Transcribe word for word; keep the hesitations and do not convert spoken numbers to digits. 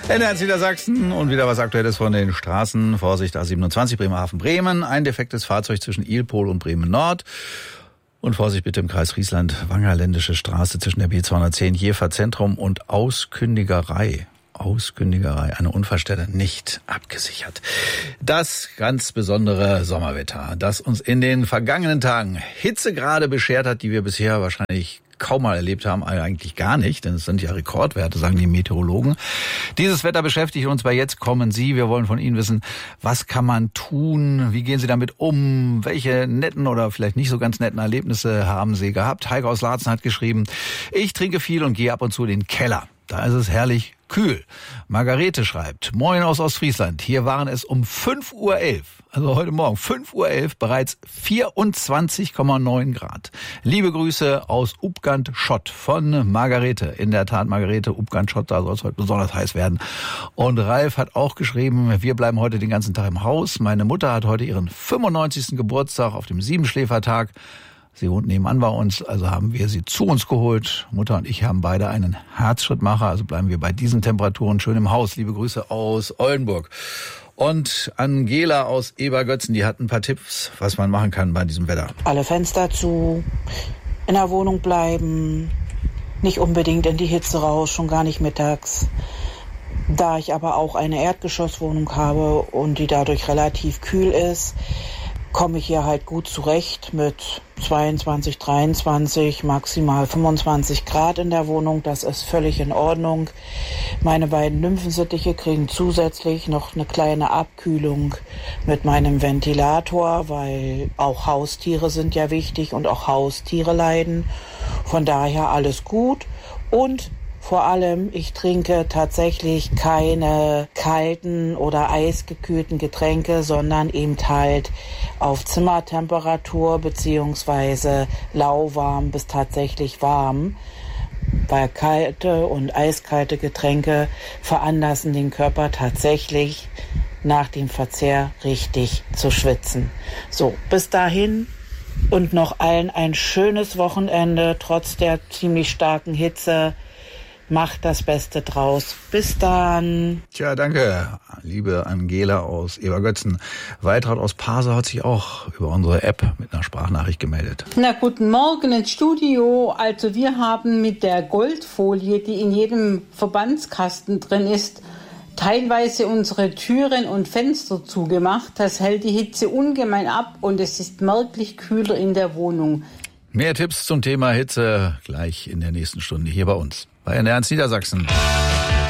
N R Niedersachsen und wieder was Aktuelles von den Straßen. Vorsicht, A siebenundzwanzig Bremerhaven-Bremen. Ein defektes Fahrzeug zwischen Ilpol und Bremen-Nord. Und Vorsicht bitte im Kreis Friesland, Wangerländische Straße zwischen der B zweihundertzehn, Jever Zentrum und Auskündigerei. Auskündigerei, eine Unfallstelle nicht abgesichert. Das ganz besondere Sommerwetter, das uns in den vergangenen Tagen Hitzegrade beschert hat, die wir bisher wahrscheinlich kaum mal erlebt haben, eigentlich gar nicht, denn es sind ja Rekordwerte, sagen die Meteorologen. Dieses Wetter beschäftigt uns bei Jetzt kommen Sie. Wir wollen von Ihnen wissen, was kann man tun? Wie gehen Sie damit um? Welche netten oder vielleicht nicht so ganz netten Erlebnisse haben Sie gehabt? Heike aus Laatzen hat geschrieben, ich trinke viel und gehe ab und zu in den Keller. Da ist es herrlich kühl. Margarete schreibt, moin aus Ostfriesland. Hier waren es um fünf Uhr elf, also heute Morgen, fünf Uhr elf, bereits vierundzwanzig Komma neun Grad. Liebe Grüße aus Upgant-Schott von Margarete. In der Tat, Margarete, Upgant-Schott, da soll es heute besonders heiß werden. Und Ralf hat auch geschrieben, wir bleiben heute den ganzen Tag im Haus. Meine Mutter hat heute ihren fünfundneunzigsten Geburtstag auf dem Siebenschläfertag. Sie wohnt nebenan bei uns, also haben wir sie zu uns geholt. Mutter und ich haben beide einen Herzschrittmacher, also bleiben wir bei diesen Temperaturen schön im Haus. Liebe Grüße aus Oldenburg. Und Angela aus Ebergötzen, die hat ein paar Tipps, was man machen kann bei diesem Wetter. Alle Fenster zu, in der Wohnung bleiben, nicht unbedingt in die Hitze raus, schon gar nicht mittags. Da ich aber auch eine Erdgeschosswohnung habe und die dadurch relativ kühl ist, komme ich hier halt gut zurecht mit zweiundzwanzig, dreiundzwanzig, maximal fünfundzwanzig Grad in der Wohnung. Das ist völlig in Ordnung. Meine beiden Nymphensittiche kriegen zusätzlich noch eine kleine Abkühlung mit meinem Ventilator, weil auch Haustiere sind ja wichtig und auch Haustiere leiden. Von daher alles gut. Und vor allem, ich trinke tatsächlich keine kalten oder eisgekühlten Getränke, sondern eben halt auf Zimmertemperatur beziehungsweise lauwarm bis tatsächlich warm. Weil kalte und eiskalte Getränke veranlassen den Körper tatsächlich nach dem Verzehr richtig zu schwitzen. So, bis dahin und noch allen ein schönes Wochenende, trotz der ziemlich starken Hitze. Macht das Beste draus. Bis dann. Tja, danke, liebe Angela aus Ebergötzen. Weitraut aus Pasau hat sich auch über unsere App mit einer Sprachnachricht gemeldet. Na, guten Morgen ins Studio. Also wir haben mit der Goldfolie, die in jedem Verbandskasten drin ist, teilweise unsere Türen und Fenster zugemacht. Das hält die Hitze ungemein ab und es ist merklich kühler in der Wohnung. Mehr Tipps zum Thema Hitze gleich in der nächsten Stunde hier bei uns. Bei N R Niedersachsen.